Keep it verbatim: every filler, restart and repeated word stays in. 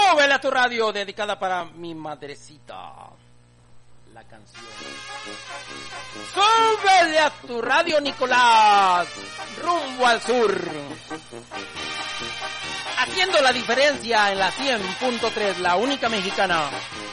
Súbele a tu radio, dedicada para mi madrecita. La canción. Súbele a tu radio, Nicolás. Rumbo al sur. Haciendo la diferencia en la cien punto tres, la única mexicana.